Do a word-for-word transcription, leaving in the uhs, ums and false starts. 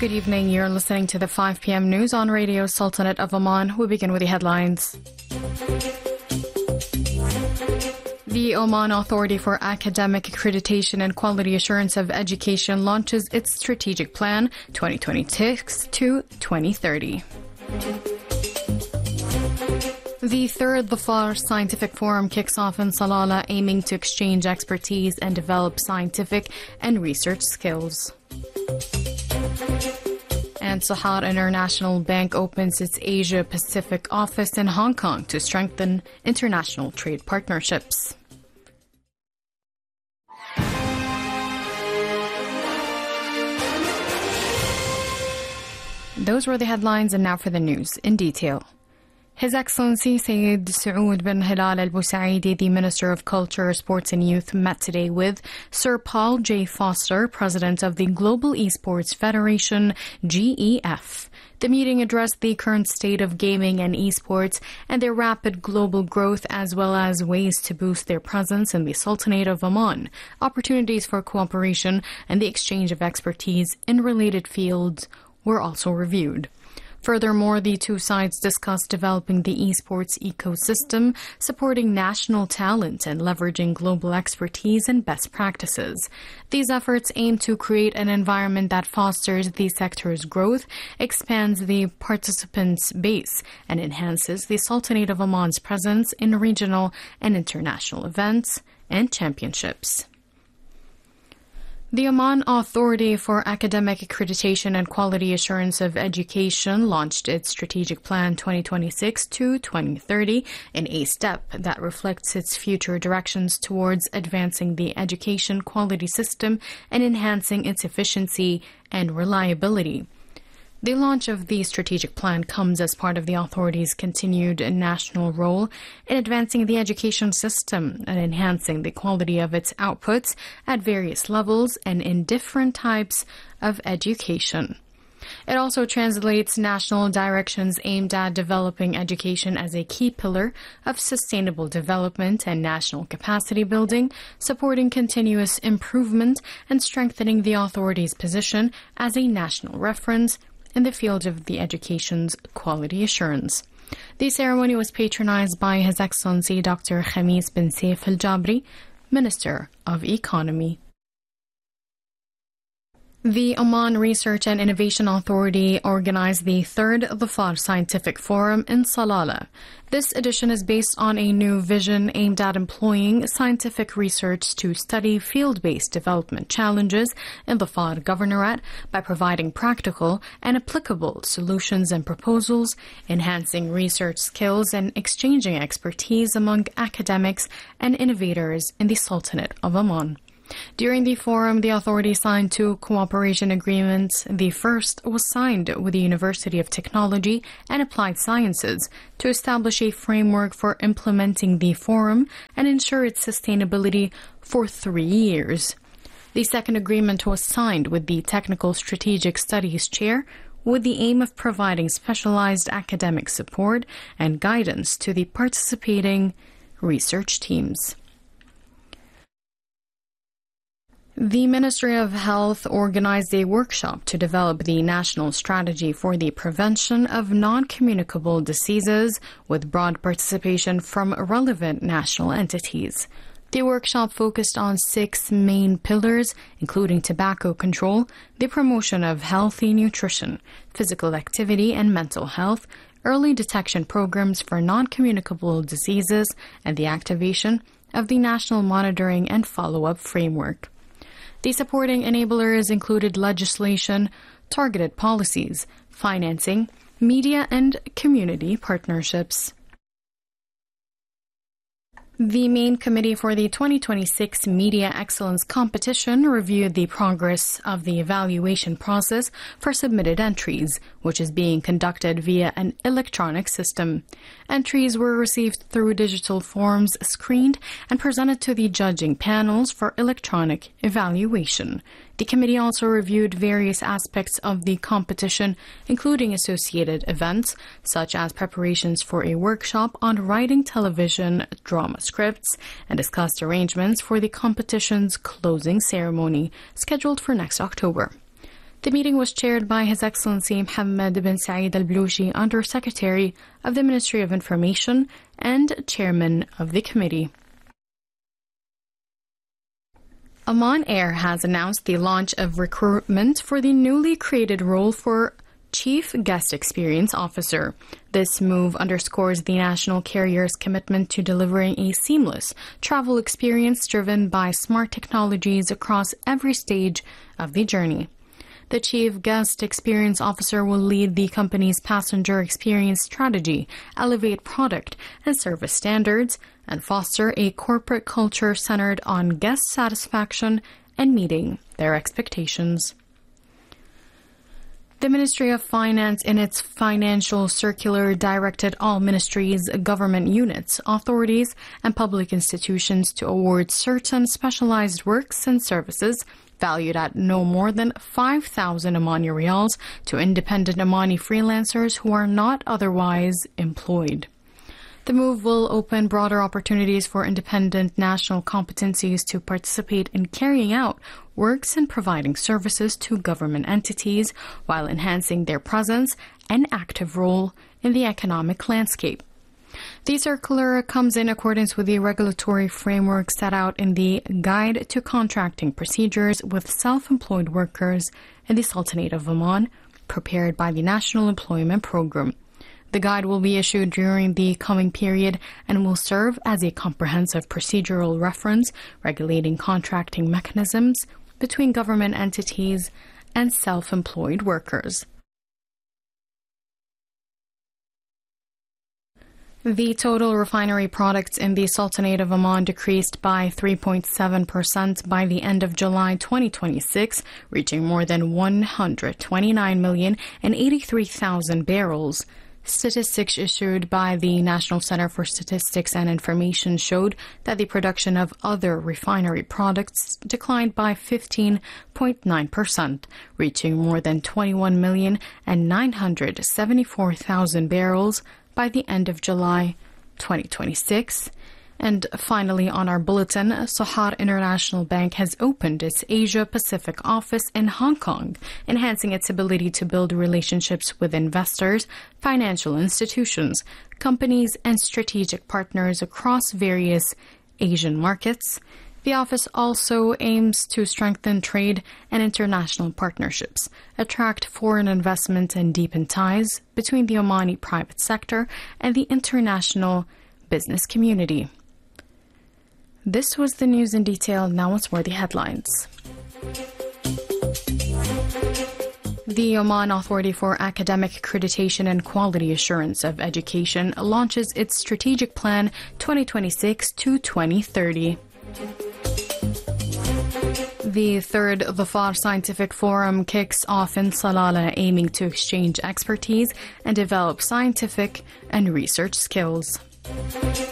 Good evening. You're listening to the five p.m. news on Radio Sultanate of Oman. We begin with the headlines. The Oman Authority for Academic Accreditation and Quality Assurance of Education launches its strategic plan twenty twenty-six to twenty thirty. The third Dhafar Scientific Forum kicks off in Salalah, aiming to exchange expertise and develop scientific and research skills. And Sahar International Bank opens its Asia Pacific office in Hong Kong to strengthen international trade partnerships. Those were the headlines, and now for the news in detail. His Excellency Sayyid Saoud bin Hilal Al Busaidi, the Minister of Culture, Sports and Youth, met today with Sir Paul J. Foster, President of the Global Esports Federation, G E F. The meeting addressed the current state of gaming and esports and their rapid global growth, as well as ways to boost their presence in the Sultanate of Oman, opportunities for cooperation, and the exchange of expertise in related fields were also reviewed. Furthermore, the two sides discussed developing the esports ecosystem, supporting national talent, and leveraging global expertise and best practices. These efforts aim to create an environment that fosters the sector's growth, expands the participants' base, and enhances the Sultanate of Oman's presence in regional and international events and championships. The Oman Authority for Academic Accreditation and Quality Assurance of Education launched its Strategic Plan twenty twenty-six to twenty thirty in a step that reflects its future directions towards advancing the education quality system and enhancing its efficiency and reliability. The launch of the strategic plan comes as part of the authority's continued national role in advancing the education system and enhancing the quality of its outputs at various levels and in different types of education. It also translates national directions aimed at developing education as a key pillar of sustainable development and national capacity building, supporting continuous improvement and strengthening the authority's position as a national reference in the field of the education's quality assurance. The ceremony was patronized by His Excellency Doctor Khamis bin Saif Al Jabri, Minister of Economy. The Oman Research and Innovation Authority organized the third Dhafar Scientific Forum in Salalah. This edition is based on a new vision aimed at employing scientific research to study field-based development challenges in the Dhafar Governorate by providing practical and applicable solutions and proposals, enhancing research skills, and exchanging expertise among academics and innovators in the Sultanate of Oman. During the forum, the authority signed two cooperation agreements. The first was signed with the University of Technology and Applied Sciences to establish a framework for implementing the forum and ensure its sustainability for three years. The second agreement was signed with the Technical Strategic Studies Chair with the aim of providing specialized academic support and guidance to the participating research teams. The Ministry of Health organized a workshop to develop the national strategy for the prevention of non-communicable diseases with broad participation from relevant national entities. The workshop focused on six main pillars, including tobacco control, the promotion of healthy nutrition, physical activity and mental health, early detection programs for non-communicable diseases, and the activation of the National Monitoring and Follow-up Framework. The supporting enablers included legislation, targeted policies, financing, media, and community partnerships. The main committee for the twenty twenty-six Media Excellence Competition reviewed the progress of the evaluation process for submitted entries, which is being conducted via an electronic system. Entries were received through digital forms, screened, and presented to the judging panels for electronic evaluation. The committee also reviewed various aspects of the competition, including associated events, such as preparations for a workshop on writing television drama scripts, and discussed arrangements for the competition's closing ceremony, scheduled for next October. The meeting was chaired by His Excellency Mohammed bin Saeed Al Baluchi, Under-Secretary of the Ministry of Information and Chairman of the committee. Oman Air has announced the launch of recruitment for the newly created role for Chief Guest Experience Officer. This move underscores the national carrier's commitment to delivering a seamless travel experience driven by smart technologies across every stage of the journey. The Chief Guest Experience Officer will lead the company's passenger experience strategy, elevate product and service standards, and foster a corporate culture centered on guest satisfaction and meeting their expectations. The Ministry of Finance, in its financial circular, directed all ministries, government units, authorities, and public institutions to award certain specialized works and services valued at no more than five thousand Omani Riyals to independent Omani freelancers who are not otherwise employed. The move will open broader opportunities for independent national competencies to participate in carrying out works and providing services to government entities while enhancing their presence and active role in the economic landscape. The circular comes in accordance with the regulatory framework set out in the Guide to Contracting Procedures with Self-Employed Workers in the Sultanate of Oman, prepared by the National Employment Program. The guide will be issued during the coming period and will serve as a comprehensive procedural reference regulating contracting mechanisms between government entities and self-employed workers. The total refinery products in the Sultanate of Oman decreased by three point seven percent by the end of July twenty twenty-six, reaching more than one hundred twenty-nine million eighty-three thousand barrels. Statistics issued by the National Center for Statistics and Information showed that the production of other refinery products declined by fifteen point nine percent, reaching more than twenty-one million nine hundred seventy-four thousand barrels by the end of July twenty twenty-six. And finally, on our bulletin, Sahar International Bank has opened its Asia-Pacific office in Hong Kong, enhancing its ability to build relationships with investors, financial institutions, companies, and strategic partners across various Asian markets. The office also aims to strengthen trade and international partnerships, attract foreign investment, and deepen ties between the Omani private sector and the international business community. This was the news in detail. Now what's more the headlines. The Oman Authority for Academic Accreditation and Quality Assurance of Education launches its Strategic Plan twenty twenty-six to twenty thirty. The third Dhafar Scientific Forum kicks off in Salalah, aiming to exchange expertise and develop scientific and research skills.